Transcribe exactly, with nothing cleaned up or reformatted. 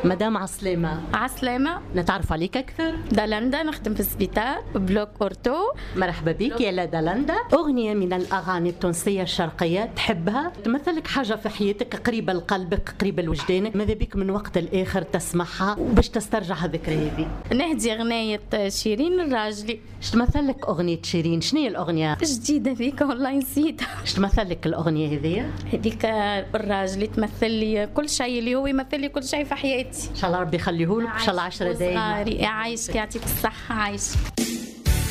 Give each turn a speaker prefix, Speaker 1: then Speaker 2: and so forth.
Speaker 1: مدام عسلامة.
Speaker 2: عسلامة.
Speaker 1: نتعرف عليك أكثر.
Speaker 2: دالندا، نخدم في السبيطار بلوك أورتو.
Speaker 1: مرحبا بك يا لا دالندا. أغنية من الأغاني التونسية الشرقية تحبها، تمثلك حاجة في حياتك قريبة لقلبك قريبة لوجدانك، ماذا بك من وقت الآخر تسمعها باش تسترجع الذكرى هذه؟
Speaker 2: نهدي أغنية شيرين الراجلي.
Speaker 1: اش تمثلك أغنية شيرين؟ شنو هي الأغنية؟
Speaker 2: جديدة ذيك والله نسيتها.
Speaker 1: اش تمثلك الأغنية هذه؟
Speaker 2: هذيك الراجلي تمثل لي كل شيء، اللي هو يمثل لي كل شيء في حياتي.
Speaker 1: إن شاء الله ربي يخليهولك، إن شاء الله عشرة دقايق.
Speaker 2: عايشك يعطيك الصحة. عايشك.